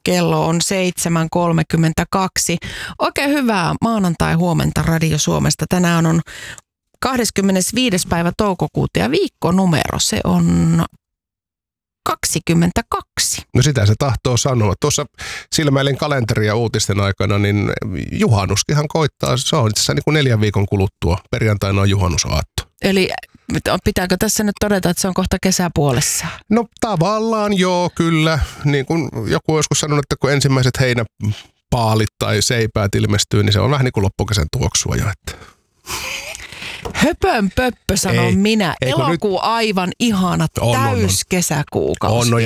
Kello on 7.32. Oikein hyvää maanantai-huomenta Radio Suomesta. Tänään on 25. päivä toukokuuta ja viikkonumero, se on 22. No sitä se tahtoo sanoa. Tuossa silmäilin kalenteria uutisten aikana, niin juhannuskinhan koittaa. Se on itse asiassa niin kuin 4 viikon kuluttua. Perjantaina on juhannusaatto. Eli pitääkö tässä nyt todeta, että se on kohta kesäpuolessa? No tavallaan joo, kyllä. Niin kuin joku on joskus sanonut, että kun ensimmäiset heinäpaalit tai seipäät ilmestyy, niin se on vähän niin kuin loppukesän tuoksua jo. Että. Höpön pöppö, sanon minä. Elokuu nyt aivan ihana täyskesäkuukausi. On, no